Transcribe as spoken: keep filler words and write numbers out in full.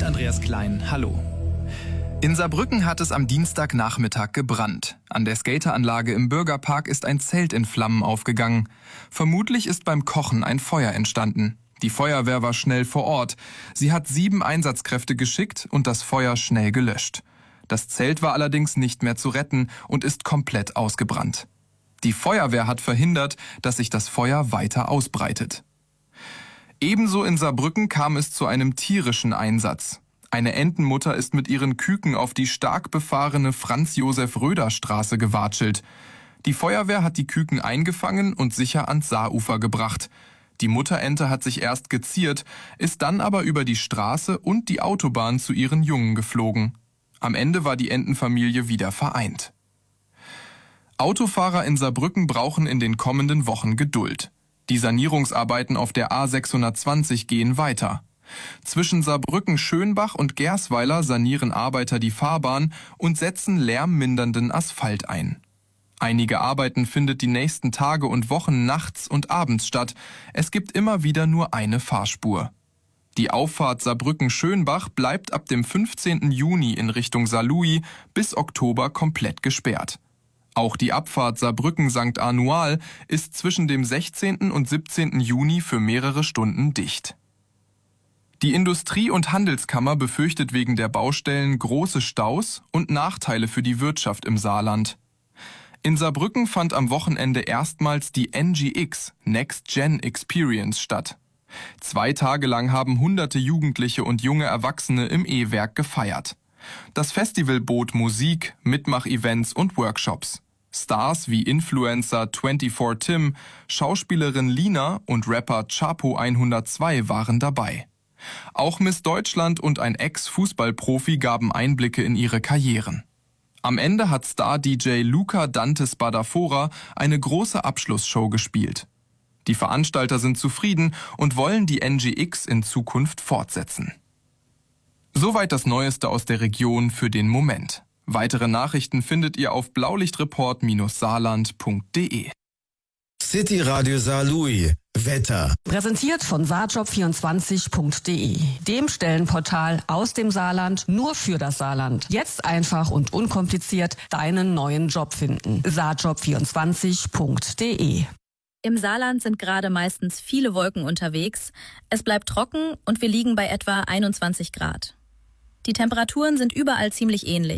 Andreas Klein. Hallo. In Saarbrücken hat es am Dienstagnachmittag gebrannt. An der Skateranlage im Bürgerpark ist ein Zelt in Flammen aufgegangen. Vermutlich ist beim Kochen ein Feuer entstanden. Die Feuerwehr war schnell vor Ort. Sie hat sieben Einsatzkräfte geschickt und das Feuer schnell gelöscht. Das Zelt war allerdings nicht mehr zu retten und ist komplett ausgebrannt. Die Feuerwehr hat verhindert, dass sich das Feuer weiter ausbreitet. Ebenso in Saarbrücken kam es zu einem tierischen Einsatz. Eine Entenmutter ist mit ihren Küken auf die stark befahrene Franz-Josef-Röder-Straße gewatschelt. Die Feuerwehr hat die Küken eingefangen und sicher ans Saarufer gebracht. Die Mutterente hat sich erst geziert, ist dann aber über die Straße und die Autobahn zu ihren Jungen geflogen. Am Ende war die Entenfamilie wieder vereint. Autofahrer in Saarbrücken brauchen in den kommenden Wochen Geduld. Die Sanierungsarbeiten auf der A sechshundertzwanzig gehen weiter. Zwischen Saarbrücken-Schönbach und Gersweiler sanieren Arbeiter die Fahrbahn und setzen lärmmindernden Asphalt ein. Einige Arbeiten findet die nächsten Tage und Wochen nachts und abends statt. Es gibt immer wieder nur eine Fahrspur. Die Auffahrt Saarbrücken-Schönbach bleibt ab dem fünfzehnten Juni in Richtung Saarlouis bis Oktober komplett gesperrt. Auch die Abfahrt Saarbrücken-Sankt Anual ist zwischen dem sechzehnten und siebzehnten Juni für mehrere Stunden dicht. Die Industrie- und Handelskammer befürchtet wegen der Baustellen große Staus und Nachteile für die Wirtschaft im Saarland. In Saarbrücken fand am Wochenende erstmals die N G X Next Gen Experience statt. Zwei Tage lang haben hunderte Jugendliche und junge Erwachsene im E-Werk gefeiert. Das Festival bot Musik, Mitmach-Events und Workshops. Stars wie Influencer vierundzwanzig Tim, Schauspielerin Lina und Rapper Chapo hundertzwei waren dabei. Auch Miss Deutschland und ein Ex-Fußballprofi gaben Einblicke in ihre Karrieren. Am Ende hat Star-D J Luca Dante Spadafora eine große Abschlussshow gespielt. Die Veranstalter sind zufrieden und wollen die N G X in Zukunft fortsetzen. Soweit das Neueste aus der Region für den Moment. Weitere Nachrichten findet ihr auf blaulichtreport saarland punkt de. City Radio Saarlouis. Wetter. Präsentiert von saarjob vierundzwanzig punkt de, dem Stellenportal aus dem Saarland nur für das Saarland. Jetzt einfach und unkompliziert deinen neuen Job finden. saarjob vierundzwanzig punkt de. Im Saarland sind gerade meistens viele Wolken unterwegs. Es bleibt trocken und wir liegen bei etwa einundzwanzig Grad. Die Temperaturen sind überall ziemlich ähnlich.